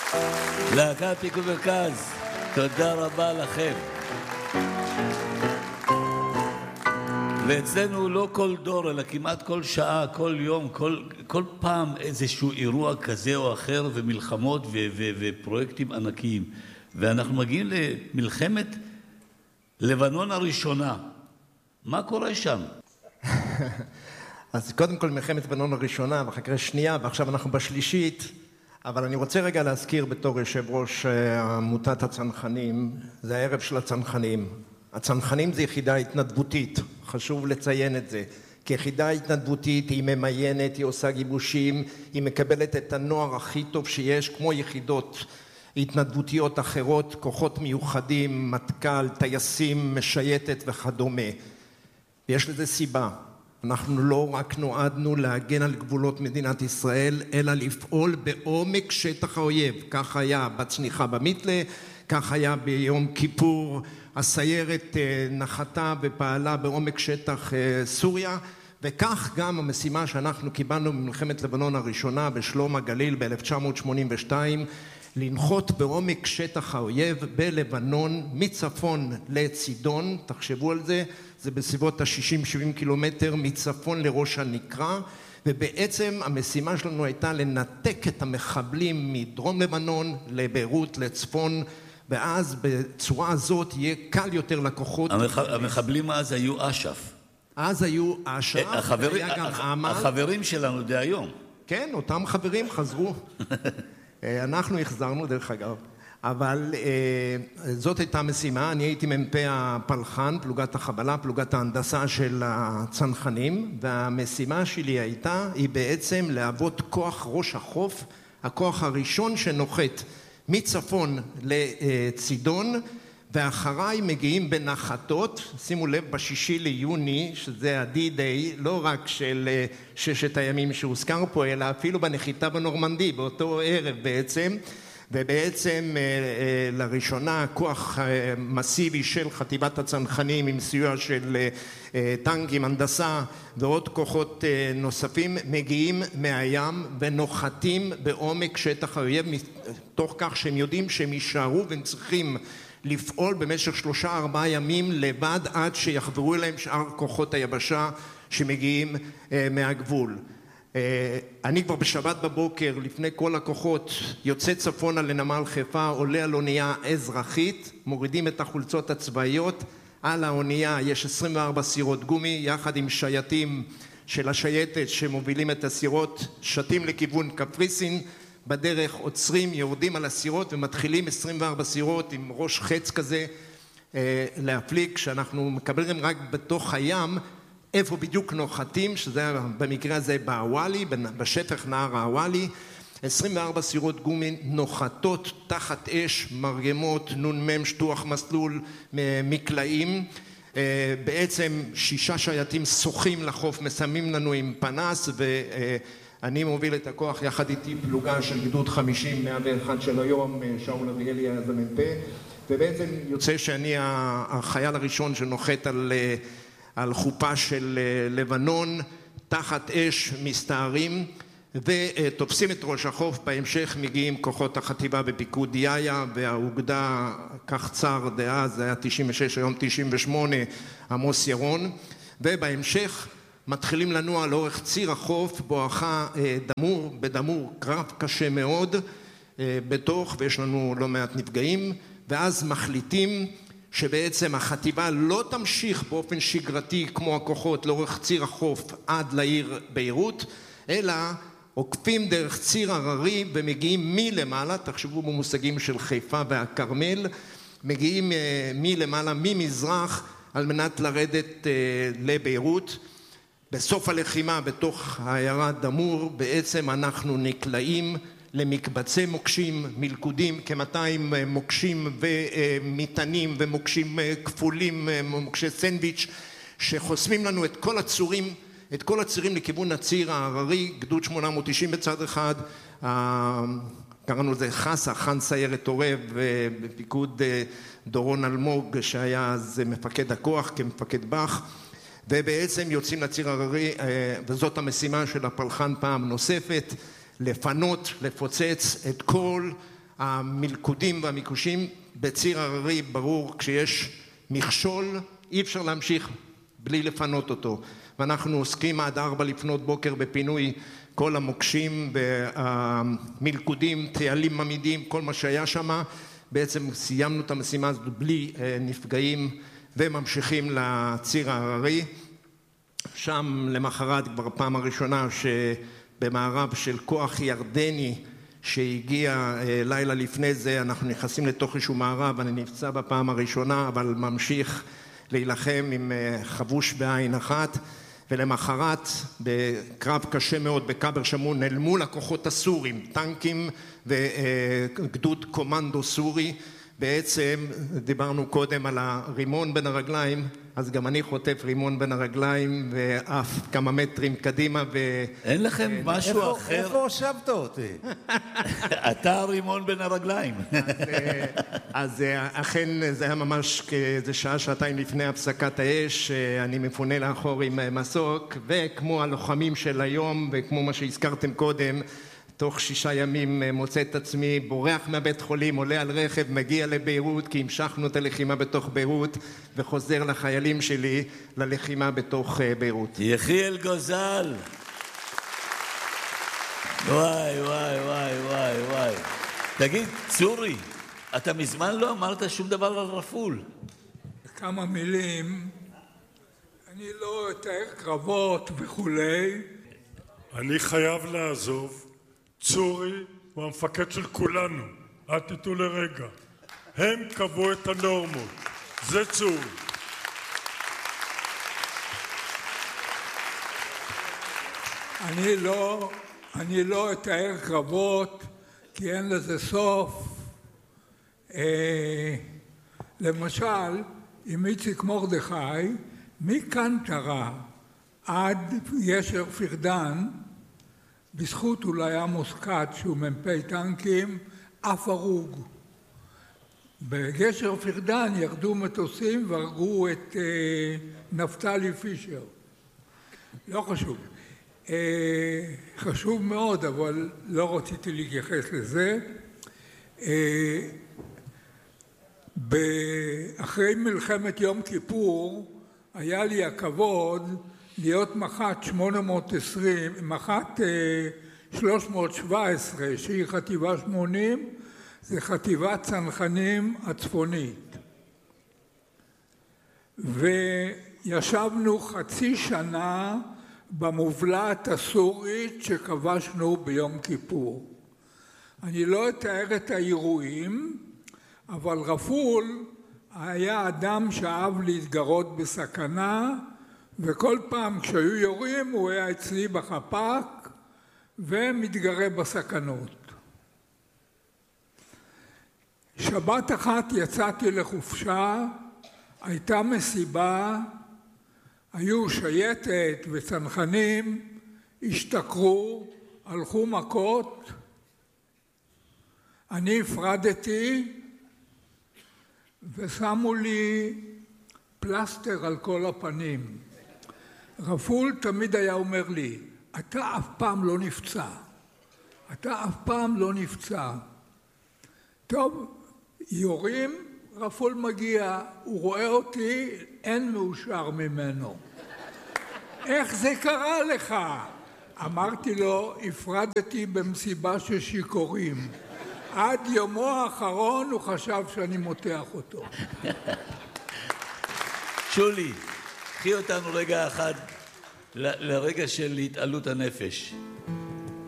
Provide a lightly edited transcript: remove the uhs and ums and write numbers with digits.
להקת פיקוד מרכז, תודה רבה לכם. ואצלנו לא כל דור, אלא כמעט כל שעה, כל יום, כל פעם איזשהו אירוע כזה או אחר, ומלחמות ופרויקטים ענקיים. ואנחנו מגיעים למלחמת לבנון הראשונה. מה קורה שם? אז קודם כל מלחמת לבנון הראשונה, ואחר כך שנייה, ועכשיו אנחנו בשלישית. אבל אני רוצה רגע להזכיר בתור יושב ראש עמותת הצנחנים, זה הערב של הצנחנים. הצנחנים זה יחידה התנדבותית, חשוב לציין את זה. כיחידה התנדבותית היא ממיינת, היא עושה גיבושים, היא מקבלת את הנוער הכי טוב שיש, כמו יחידות התנדבותיות אחרות, כוחות מיוחדים, מטכ"ל, טייסים, משייטת וכדומה. ויש לזה סיבה. אנחנו לא רק נועדנו להגן על גבולות מדינת ישראל, אלא לפעול בעומק שטח האויב. כך היה בצניחה במיתלה, כך היה ביום כיפור, הסיירת נחתה ופעלה בעומק שטח סוריה, וכך גם המשימה שאנחנו קיבלנו במלחמת לבנון הראשונה בשלום הגליל ב-1982, לנחות בעומק שטח האויב בלבנון מצפון לצידון, תחשבו על זה, זה בסביבות ה-60-70 קילומטר מצפון לראש הנקרה, ובעצם המשימה שלנו הייתה לנתק את המחבלים מדרום לבנון לביירות, לצפון, ואז בצורה הזאת יהיה קל יותר לכוחות. המחבלים אז היו אש"ף. אז היו אש"ף, והיה גם עמל. החברים שלנו די היום. כן, אותם חברים חזרו. אנחנו החזרנו דרך אגב. אבל זאת הייתה משימה, אני הייתי מ"פ הפלחן, פלוגת החבלה, פלוגת ההנדסה של הצנחנים, והמשימה שלי היא בעצם להוות כוח ראש החוף, הכוח הראשון שנוחת מצפון לצידון, ואחריי מגיעים בנחתות, שימו לב בשישי ליוני, שזה ה-D-Day, לא רק של ששת הימים שהוזכר פה, אלא אפילו בנחיתה בנורמנדי, באותו ערב בעצם, ובעצם לראשונה כוח מסיבי של חטיבת הצנחנים עם סיוע של טנקים, הנדסה ועוד כוחות נוספים מגיעים מהים ונוחתים בעומק שטח האויב, תוך כך שהם יודעים שהם יישארו והם צריכים לפעול במשך 3-4 ימים לבד עד שיחברו אליהם שאר כוחות היבשה שמגיעים מהגבול. אני כבר בשבת בבוקר לפני כל הכוחות יוצא צפונה לנמל חיפה, עולה על אונייה אזרחית, מורידים את החולצות הצבאיות, על האונייה יש 24 סירות גומי יחד עם שייטים של השייטת שמובילים את הסירות, שתים לכיוון קפריסין, בדרך עוצרים, יורדים על הסירות ומתחילים 24 סירות עם ראש חץ כזה להפליג, שאנחנו מקבלים רק בתוך הים איפה בדיוק נוחתים, שזה במקרה הזה באוואלי, בשטח נהר האוואלי, 24 סירות גומי נוחתות תחת אש, מרגמות, נ"מ, שטוח מסלול, מקלעים, בעצם 6 שייטים שוחים לחוף, מסיימים לנו עם פנס, ואני מוביל את הכוח יחד איתי פלוגה של גדוד 50-101 של היום, שאול אריאלי אז המ"פ, ובעצם יוצא שאני החייל הראשון שנוחת על חופה של לבנון, תחת אש מסתערים ותופסים את ראש החוף. בהמשך מגיעים כוחות החטיבה בפיקוד יאיה והאוגדה כך צר דאז, זה היה 96 היום 98, עמוס ירון, ובהמשך מתחילים לנוע לאורך ציר החוף בואכה דמור, בדמור קרב קשה מאוד בתוך, ויש לנו לא מעט נפגעים, ואז מחליטים שבעצם החטיבה לא תמשיך באופן שגרתי כמו הכוחות לאורך ציר החוף עד לעיר ביירות, אלא עוקפים דרך ציר הררי ומגיעים מלמעלה, תחשבו במושגים של חיפה והכרמל, מגיעים מלמעלה, ממזרח, על מנת לרדת לביירות. בסוף הלחימה בתוך העיירה דמור בעצם אנחנו נקלעים למקבצי מוקשים, מלכודים, כ-200 מוקשים ומטענים ומוקשים כפולים, מוקשי סנדוויץ' שחוסמים לנו את כל הצירים לכיוון הציר ההררי, גדוד 890 בצד אחד, קראנו לזה חסה, חן סיירת עורב, בפיקוד דורון אלמוג שהיה אז מפקד הכוח כמפקד בח, ובעצם יוצאים לציר ההררי, וזאת המשימה של הפלחן פעם נוספת, לפנות, לפוצץ את כל המלכודים והמיקושים בציר הררי ברור, כשיש מכשול אי אפשר להמשיך בלי לפנות אותו, ואנחנו עוסקים עד 4 לפנות בוקר בפינוי כל המוקשים והמלכודים, תיילים עמידים, כל מה שהיה שם. בעצם סיימנו את המשימה הזאת בלי נפגעים וממשיכים לציר ההררי. שם למחרת כבר פעם הראשונה שבמערב של כוח ירדני שהגיע לילה לפני זה, אנחנו נכנסים לתוך איזשהו מערב, אני נפצע בפעם הראשונה אבל ממשיך להילחם עם חבוש בעין אחת, ולמחרת בקרב קשה מאוד בקבר שמון אל מול הכוחות הסורים, טנקים וגדוד קומנדו סורי. בעצם דיברנו קודם על הרימון בין הרגליים, אז גם אני חוטף רימון בין הרגליים ואף כמה מטרים קדימה אין לכם משהו אחר? איפה הושבת אותי? אתה רימון בין הרגליים. אז אכן זה היה ממש כאיזה שעה, שעתיים לפני הפסקת האש, אני מפונה לאחור עם מסוק, וכמו הלוחמים של היום וכמו מה שהזכרתם קודם, תוך 6 ימים מוצא את עצמי בורח מהבית חולים, עולה על רכב, מגיע לביירות, כי המשכנו את הלחימה בתוך ביירות, וחוזר לחיילים שלי ללחימה בתוך ביירות. יחיאל גוזל. וואי וואי וואי וואי וואי. תגיד, צורי, אתה מזמן לא אמרת שום דבר על רפול. כמה מילים, אני לא אתאר קרבות וכולי. אני חייב לעזוב. צורי הוא המפקד של כולנו, אל תטעו לרגע. הם קבעו את הנורמות, זה צורי. אני לא אתאר קרבות כי אין לזה סוף. למשל, עם איציק מרדכי, מקנטרה עד גשר פרדן, בזכות אולי עמוס כץ שהוא מ"פ טנקים, אף הרוג. בגשר פרדן ירדו מטוסים והרגו את נפתלי פישר. לא חשוב. חשוב מאוד, אבל לא רציתי להתייחס לזה. אחרי מלחמת יום כיפור היה לי הכבוד להיות מח"ט 820, מח"ט 317, שהיא חטיבה 80, זה חטיבת צנחנים הצפונית. וישבנו חצי שנה במובלעת הסורית שכבשנו ביום כיפור. אני לא אתאר את האירועים, אבל רפול היה אדם שאהב להתגרות בסכנה, וכל פעם כשהיו יורים הוא היה אצלי בחפ"ק ומתגרה בסכנות. שבת אחת יצאתי לחופשה, הייתה מסיבה, היו שייטת וצנחנים, השתכרו, הלכו מכות, אני הפרדתי ושמו לי פלסטר על כל הפנים. רפול תמיד היה אומר לי, אתה אף פעם לא נפצע, אתה אף פעם לא נפצע. טוב, יורים, רפול מגיע, הוא רואה אותי, אין מאושר ממנו. איך זה קרה לך? אמרתי לו, הפרדתי במסיבה של שיכורים. עד יומו האחרון הוא חשב שאני מותח אותו. שולי, קחי אותנו רגע אחד לרגע של התעלות הנפש.